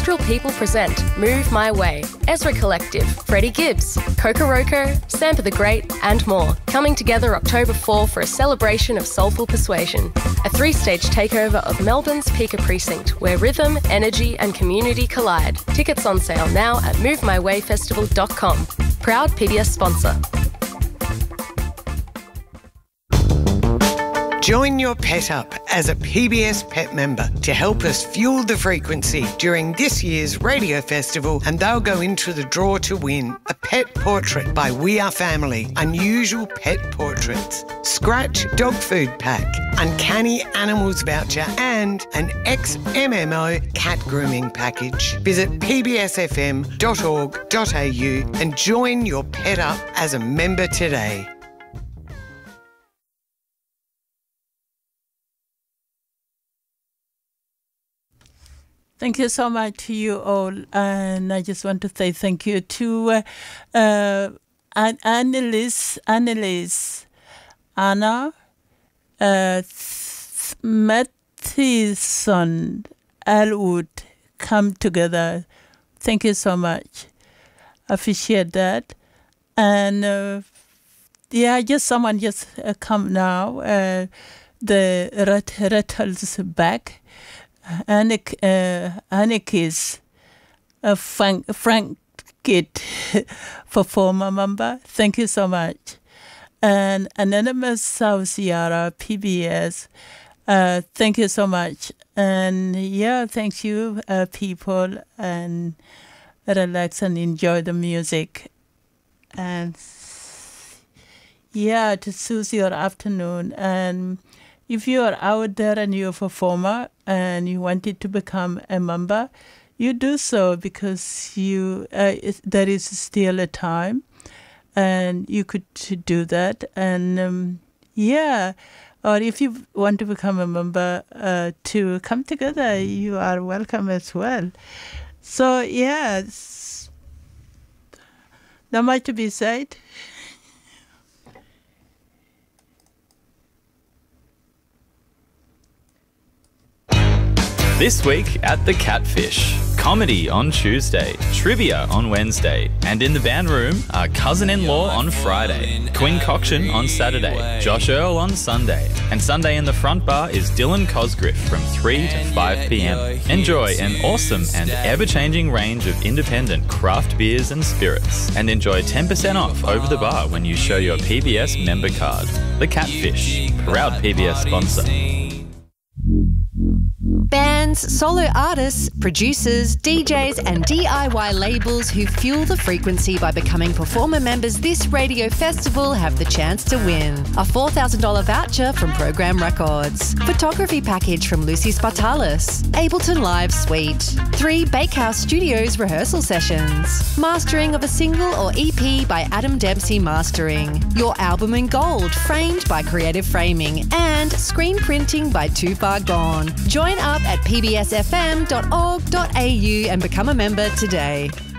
Ancestral People present Move My Way, Ezra Collective, Freddie Gibbs, Kokoroko, Sampa the Great and more, coming together October 4 for a celebration of soulful persuasion. A 3-stage takeover of Melbourne's Pika Precinct, where rhythm, energy and community collide. Tickets on sale now at movemywayfestival.com. Proud PBS sponsor. Join your pet up as a PBS Pet member to help us fuel the frequency during this year's radio festival, and they'll go into the draw to win a pet portrait by We Are Family, Unusual Pet Portraits, Scratch Dog Food Pack, Uncanny Animals Voucher and an ex-MMO cat grooming package. Visit pbsfm.org.au and join your pet up as a member today. Thank you so much to you all, and I just want to say thank you to Annalise, Anna, Mathison, Elwood, come together. Thank you so much. I appreciate that. And someone just come now. The Rattles back. Annik's Frank Kid performer member. Thank you so much. And Anonymous South Yara PBS. Thank you so much. And thank you, people, and relax and enjoy the music. And to soothe your afternoon. And if you are out there and you're a performer and you wanted to become a member, you do so because there is still a time, and you could do that. And or if you want to become a member to come together, you are welcome as well. So not much to be said. This week at The Catfish, comedy on Tuesday, trivia on Wednesday, and in the band room, our cousin-in-law on Friday, Quincoction on Saturday, Josh Earl on Sunday, and Sunday in the front bar is Dylan Cosgriff from 3 to 5 p.m. Enjoy an awesome and ever-changing range of independent craft beers and spirits, and enjoy 10% off over the bar when you show your PBS member card. The Catfish, proud PBS sponsor. Bands, solo artists, producers, DJs and DIY labels who fuel the frequency by becoming performer members this radio festival have the chance to win a $4,000 voucher from Program Records, photography package from Lucy Spartalis, Ableton Live Suite, 3 Bakehouse Studios rehearsal sessions, mastering of a single or EP by Adam Dempsey Mastering, your album in gold framed by Creative Framing, and screen printing by Too Far Gone. Join up at pbsfm.org.au and become a member today.